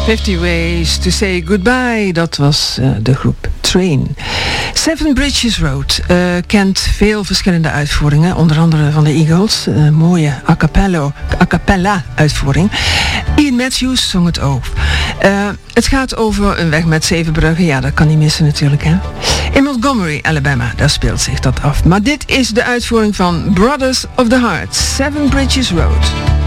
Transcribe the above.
50 Ways to Say Goodbye, dat was de groep Train. Seven Bridges Road kent veel verschillende uitvoeringen, onder andere van de Eagles, mooie a cappella uitvoering. Ian Matthews zong het ook. Het gaat over een weg met 7 bruggen, ja, dat kan niet missen natuurlijk, hè. In Montgomery, Alabama, daar speelt zich dat af. Maar dit is de uitvoering van Brothers of the Heart, Seven Bridges Road.